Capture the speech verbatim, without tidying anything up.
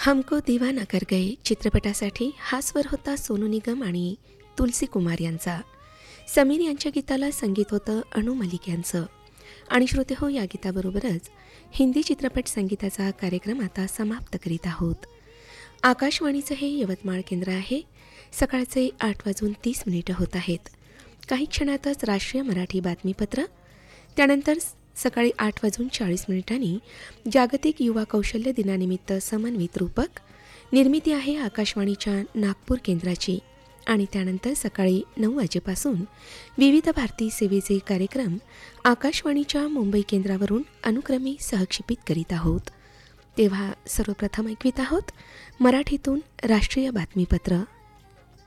हमको दीवाना कर गए चित्रपटासाठी हा स्वर होता सोनू निगम आणि तुलसी कुमार यांचा. समीर यांच्या गीताला संगीत होतं अनु मलिक यांचं. आणि श्रोते हो, या गीताबरोबरच हिंदी चित्रपट संगीताचा कार्यक्रम आता समाप्त करीत आहोत. आकाशवाणीचं हे यवतमाळ केंद्र आहे. सकाळचे आठ वाजून तीस मिनिटं होत आहेत. काही क्षणातच राष्ट्रीय मराठी बातमीपत्र, त्यानंतर सकाळी आठ वाजून चाळीस मिनिटांनी जागतिक युवा कौशल्य दिनानिमित्त समन्वित रूपक निर्मिती आहे आकाशवाणीच्या नागपूर केंद्राची. आणि त्यानंतर सकाळी नऊ वाजेपासून विविध भारती सेवेचे कार्यक्रम आकाशवाणीच्या मुंबई केंद्रावरून अनुक्रमे सहक्षेपित करीत आहोत. तेव्हा सर्वप्रथम ऐकवित आहोत मराठीतून राष्ट्रीय बातमीपत्र.